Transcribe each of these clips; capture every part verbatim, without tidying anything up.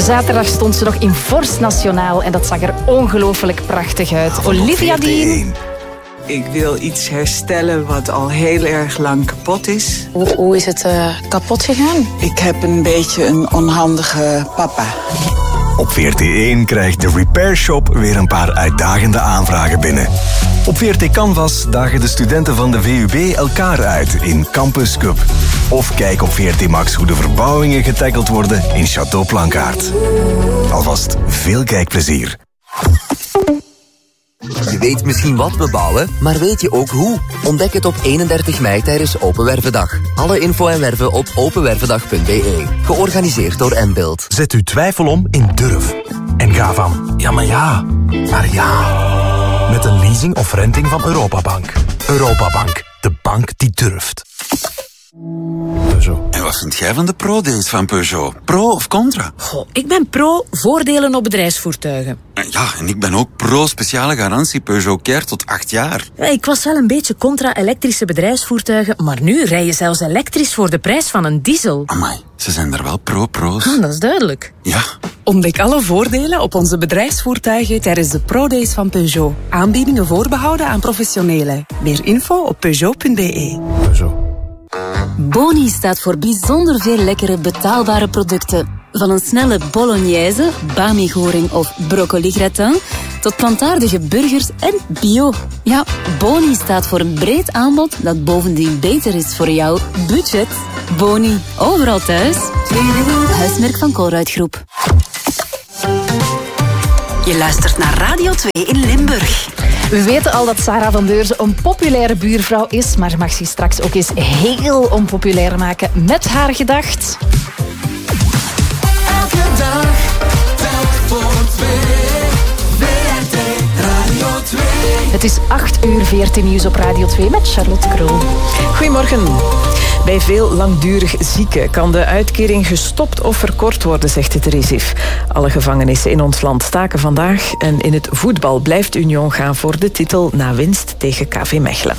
Zaterdag stond ze nog in Vorst Nationaal en dat zag er ongelooflijk prachtig uit. Olivia Dean. Ik wil iets herstellen wat al heel erg lang kapot is. Hoe, hoe is het uh, kapot gegaan? Ik heb een beetje een onhandige papa. Op V R T één krijgt de Repair Shop weer een paar uitdagende aanvragen binnen. Op V R T Canvas dagen de studenten van de V U B elkaar uit in Campus Cup. Of kijk op V R T Max hoe de verbouwingen getackled worden in Château Plankaart. Alvast veel kijkplezier. Je weet misschien wat we bouwen, maar weet je ook hoe? Ontdek het op eenendertig mei tijdens Open Wervendag. Alle info en werven op openwervendag punt b e. Georganiseerd door Mbuild. Zet uw twijfel om in durf. En ga van ja, maar ja, maar ja. Met een leasing of renting van Europabank. Europabank, de bank die durft. Peugeot. En wat vind jij van de pro-days van Peugeot? Pro of contra? Goh, ik ben pro voordelen op bedrijfsvoertuigen. Ja, en ik ben ook pro speciale garantie Peugeot Care tot acht jaar. Ja, ik was wel een beetje contra elektrische bedrijfsvoertuigen, maar nu rij je zelfs elektrisch voor de prijs van een diesel. Amai, ze zijn er wel pro-pro's. Ah, dat is duidelijk. Ja. Ontdek alle voordelen op onze bedrijfsvoertuigen tijdens de pro-days van Peugeot. Aanbiedingen voorbehouden aan professionelen. Meer info op peugeot punt b e. Peugeot. Boni staat voor bijzonder veel lekkere betaalbare producten. Van een snelle bolognese, bami-goring of broccoli-gratin tot plantaardige burgers en bio. Ja, Boni staat voor een breed aanbod dat bovendien beter is voor jouw budget. Boni, overal thuis. Huismerk van Colruyt Groep. Je luistert naar Radio twee in Limburg. We weten al dat Sarah van Beurzen een populaire buurvrouw is, maar mag ze straks ook eens heel onpopulair maken met haar gedacht. Elke dag, telk voor twee. V R T Radio twee. Het is acht uur V R T Nieuws op Radio twee met Charlotte Krul. Goedemorgen. Bij veel langdurig zieken kan de uitkering gestopt of verkort worden, zegt het RISIF. Alle gevangenissen in ons land staken vandaag en in het voetbal blijft Union gaan voor de titel na winst tegen K V Mechelen.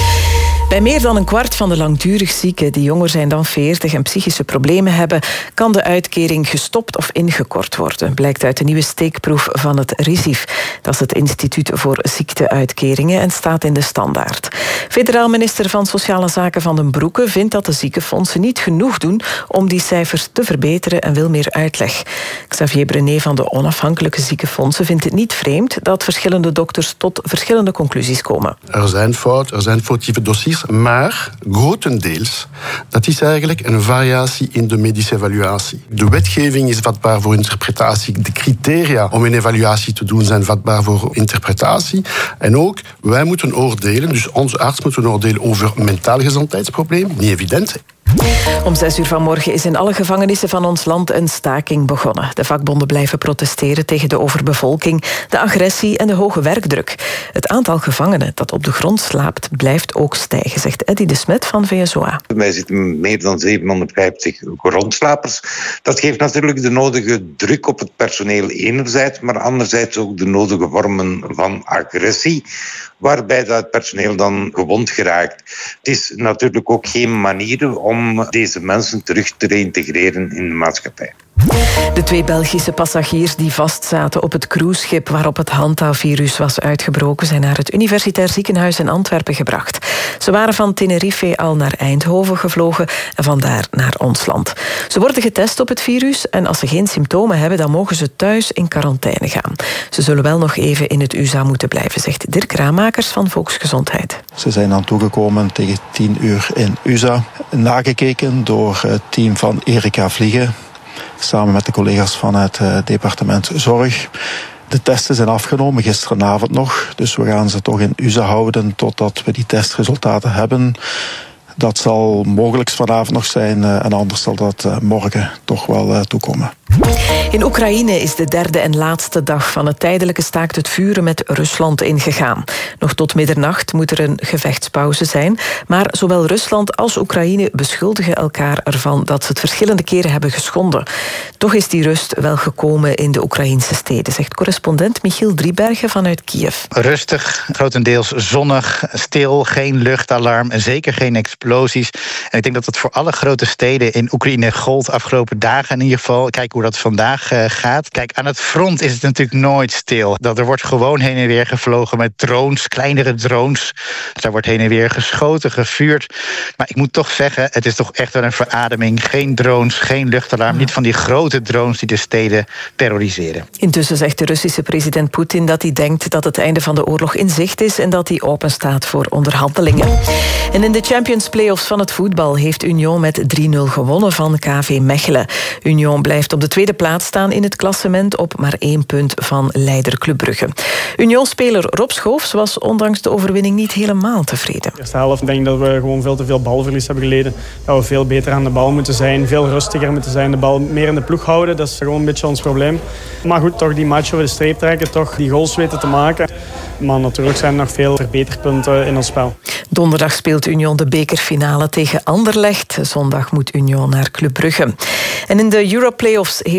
Bij meer dan een kwart van de langdurig zieken die jonger zijn dan veertig en psychische problemen hebben, kan de uitkering gestopt of ingekort worden, blijkt uit de nieuwe steekproef van het RISIF. Dat is het Instituut voor Ziekteuitkeringen en staat in de Standaard. Federaal minister van Sociale Zaken Van den Broeke vindt dat de ziekenfondsen niet genoeg doen om die cijfers te verbeteren en wil meer uitleg. Xavier Brenet van de onafhankelijke ziekenfondsen vindt het niet vreemd dat verschillende dokters tot verschillende conclusies komen. Er zijn fouten, er zijn foutieve dossiers, maar grotendeels, dat is eigenlijk een variatie in de medische evaluatie. De wetgeving is vatbaar voor interpretatie. De criteria om een evaluatie te doen zijn vatbaar voor interpretatie. En ook, wij moeten oordelen, dus onze arts moet oordelen over mentaal gezondheidsprobleem. Niet evident. Om zes uur vanmorgen is in alle gevangenissen van ons land een staking begonnen. De vakbonden blijven protesteren tegen de overbevolking, de agressie en de hoge werkdruk. Het aantal gevangenen dat op de grond slaapt blijft ook stijgen, zegt Eddy de Smet van V S O A. Wij zitten met meer dan zevenhonderdvijftig grondslapers. Dat geeft natuurlijk de nodige druk op het personeel enerzijds, maar anderzijds ook de nodige vormen van agressie, waarbij dat personeel dan gewond geraakt. Het is natuurlijk ook geen manier om deze mensen terug te reïntegreren in de maatschappij. De twee Belgische passagiers die vastzaten op het cruiseschip waarop het Hanta-virus was uitgebroken zijn naar het Universitair Ziekenhuis in Antwerpen gebracht. Ze waren van Tenerife al naar Eindhoven gevlogen en vandaar naar ons land. Ze worden getest op het virus en als ze geen symptomen hebben, dan mogen ze thuis in quarantaine gaan. Ze zullen wel nog even in het U S A moeten blijven, zegt Dirk Raamakers van Volksgezondheid. Ze zijn aan toegekomen tegen tien uur in U S A. Nagekeken door het team van Erika Vliegen, samen met de collega's van het departement Zorg. De testen zijn afgenomen, gisteravond nog. Dus we gaan ze toch in U S A houden totdat we die testresultaten hebben. Dat zal mogelijk vanavond nog zijn en anders zal dat morgen toch wel toekomen. In Oekraïne is de derde en laatste dag van het tijdelijke staakt het vuren met Rusland ingegaan. Nog tot middernacht moet er een gevechtspauze zijn, maar zowel Rusland als Oekraïne beschuldigen elkaar ervan dat ze het verschillende keren hebben geschonden. Toch is die rust wel gekomen in de Oekraïnse steden, zegt correspondent Michiel Driebergen vanuit Kiev. Rustig, grotendeels zonnig, stil, geen luchtalarm en zeker geen explosies. En ik denk dat het voor alle grote steden in Oekraïne gold afgelopen dagen in ieder geval. Kijk, hoe dat vandaag uh, gaat. Kijk, aan het front is het natuurlijk nooit stil. Dat er wordt gewoon heen en weer gevlogen met drones, kleinere drones. Daar wordt heen en weer geschoten, gevuurd. Maar ik moet toch zeggen, het is toch echt wel een verademing. Geen drones, geen luchtalarm. Niet van die grote drones die de steden terroriseren. Intussen zegt de Russische president Poetin dat hij denkt dat het einde van de oorlog in zicht is en dat hij open staat voor onderhandelingen. En in de Champions Playoffs van het voetbal heeft Union met drie nul gewonnen van K V Mechelen. Union blijft op de tweede plaats staan in het klassement op maar één punt van leider Club Brugge. Union-speler Rob Schoofs was ondanks de overwinning niet helemaal tevreden. De eerste helft denk ik dat we gewoon veel te veel balverlies hebben geleden. Dat we veel beter aan de bal moeten zijn, veel rustiger moeten zijn, de bal meer in de ploeg houden. Dat is gewoon een beetje ons probleem. Maar goed, toch die match over de streep trekken, toch die goals weten te maken. Maar natuurlijk zijn er nog veel verbeterpunten in ons spel. Donderdag speelt Union de bekerfinale tegen Anderlecht. Zondag moet Union naar Club Brugge. En in de Euro Playoffs heeft